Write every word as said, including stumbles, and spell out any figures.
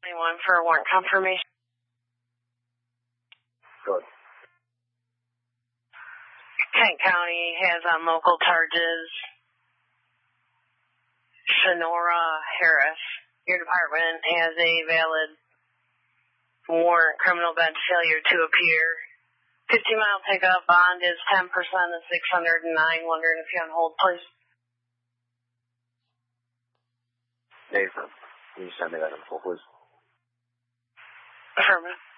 Anyone for a warrant confirmation? Good. Kent County has on local charges Sonora Harris. Your department has a valid warrant, criminal bench failure to appear. fifty mile pickup, bond is ten percent of six hundred nine. Wondering if you're on hold, please. Nathan, can you send me that info, please? Affirmative.